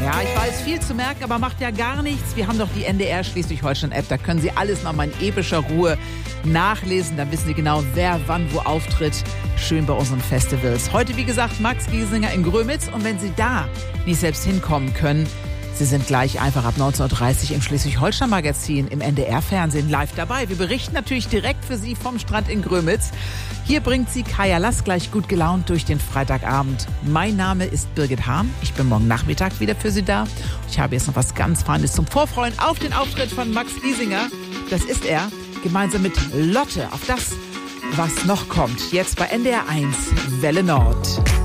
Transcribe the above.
Ja, ich weiß, viel zu merken, aber macht ja gar nichts. Wir haben doch die NDR Schleswig-Holstein-App. Da können Sie alles nochmal in epischer Ruhe nachlesen. Dann wissen Sie genau, wer wann wo auftritt. Schön bei unseren Festivals. Heute, wie gesagt, Max Giesinger in Grömitz. Und wenn Sie da nicht selbst hinkommen können, Sie sind gleich einfach ab 19.30 Uhr im Schleswig-Holstein-Magazin im NDR-Fernsehen live dabei. Wir berichten natürlich direkt für Sie vom Strand in Grömitz. Hier bringt Sie Kaya Lass gleich gut gelaunt durch den Freitagabend. Mein Name ist Birgit Hahn. Ich bin morgen Nachmittag wieder für Sie da. Ich habe jetzt noch was ganz Feines zum Vorfreuen auf den Auftritt von Max Giesinger. Das ist er, gemeinsam mit Lotte, auf das, was noch kommt. Jetzt bei NDR 1 Welle Nord.